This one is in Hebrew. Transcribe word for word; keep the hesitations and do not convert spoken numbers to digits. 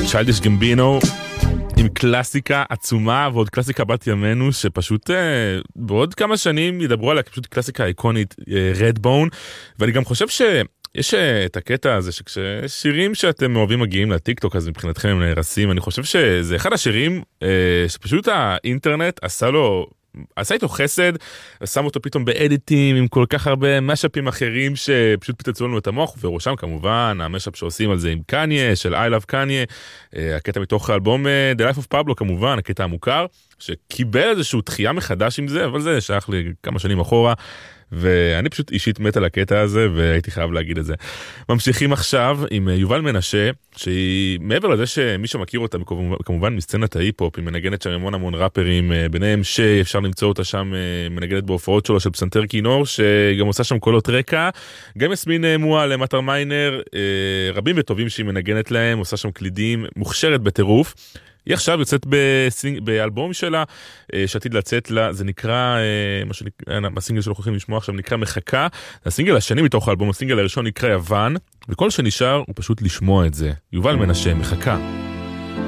צ'יילדיש גמבינו עם קלאסיקה עצומה ועוד קלאסיקה בת ימינו שפשוט בעוד כמה שנים ידברו עליה כפשוט קלאסיקה איקונית, רדבון. ואני גם חושב שיש את הקטע הזה שכשירים שאתם אוהבים מגיעים לטיקטוק אז מבחינתכם הם נהרסים. אני חושב שזה אחד השירים שפשוט האינטרנט עשה לו עשה איתו חסד, שם אותו פתאום באדיטים עם כל כך הרבה משאפים אחרים שפשוט פיצצו לנו את המוח, ובראשם כמובן המשאפ שעושים על זה עם קניה, של I Love קניה, הקטע מתוך האלבום The Life of Pablo כמובן, הקטע המוכר, שקיבל איזשהו דחייה מחדש עם זה, אבל זה שייך לי כמה שנים אחורה, ואני פשוט אישית מת על הקטע הזה, והייתי חייב להגיד את זה. ממשיכים עכשיו עם יובל מנשה, שהיא מעבר לזה שמי שמכיר אותה כמובן מסצנת ההיפ-הופ, היא מנגנת שם המון המון ראפרים, ביניהם שאפשר למצוא אותה שם מנגנת בהופעות שלו של פסנתר כינור, שגם עושה שם קולות רקע, גם יסמין מועל, מטר מיינר, רבים וטובים שהיא מנגנת להם, עושה שם קלידים, מוכשרת בטירוף. היא עכשיו יוצאת בסינג, באלבום שלה, שעתיד לצאת לה, זה נקרא, מה שנקרא, הסינגל שלו הולכים לשמוע עכשיו נקרא מחכה, הסינגל השני מתוך האלבום, הסינגל הראשון נקרא יוון, וכל שנשאר הוא פשוט לשמוע את זה. יובל מנשה, מחכה.